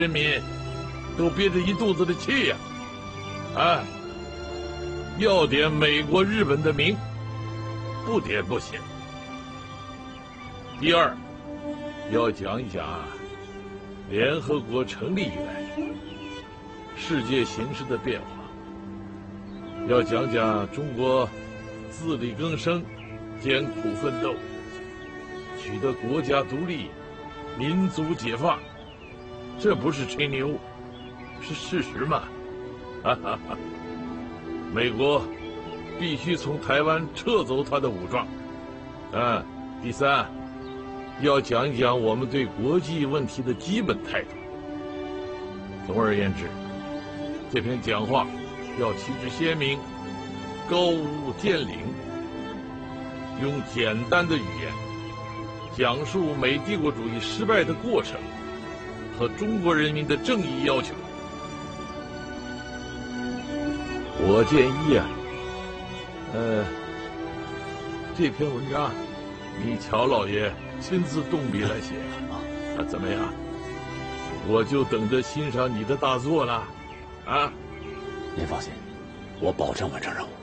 人民都憋着一肚子的气呀！啊，要点美国、日本的名，不点不行。第二，要讲一讲联合国成立以来世界形势的变化，要讲讲中国自力更生、艰苦奋斗，取得国家独立、民族解放。这不是吹牛，是事实嘛！哈哈哈！美国必须从台湾撤走他的武装。第三，要讲一讲我们对国际问题的基本态度。总而言之，这篇讲话要旗帜鲜明，高屋建瓴，用简单的语言讲述美帝国主义失败的过程和中国人民的正义要求。我建议这篇文章你乔老爷亲自动笔来写怎么样？我就等着欣赏你的大作了。您放心，我保证完成任务。